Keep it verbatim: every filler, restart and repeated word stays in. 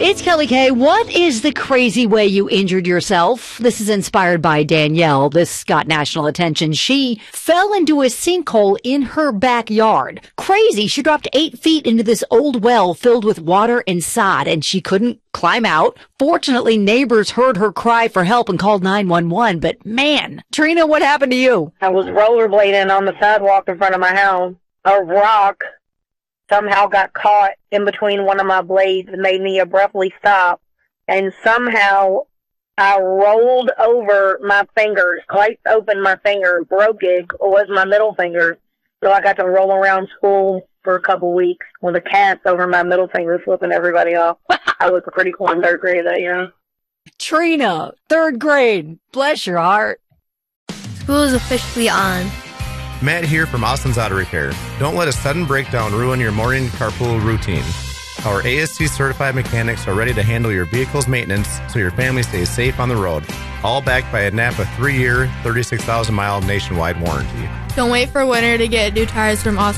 It's Kelly K. What is the crazy way you injured yourself? This is inspired by Danielle. This got national attention. She fell into a sinkhole in her backyard. Crazy. She dropped eight feet into this old well filled with water inside, and she couldn't climb out. Fortunately, neighbors heard her cry for help and called nine one one. But man, Trina, what happened to you? I was rollerblading on the sidewalk in front of my house. A rock somehow got caught in between one of my blades and made me abruptly stop. And somehow I rolled over my fingers, sliced open my finger, broke it, was my middle finger. So I got to roll around school for a couple weeks with a cast over my middle finger, flipping everybody off. I was pretty cool in third grade that year. Trina, third grade. Bless your heart. School is officially on. Matt here from Austin's Auto Repair. Don't let a sudden breakdown ruin your morning carpool routine. Our A S C certified mechanics are ready to handle your vehicle's maintenance so your family stays safe on the road. All backed by a Napa three-year, thirty-six thousand mile nationwide warranty. Don't wait for winter to get new tires from Austin.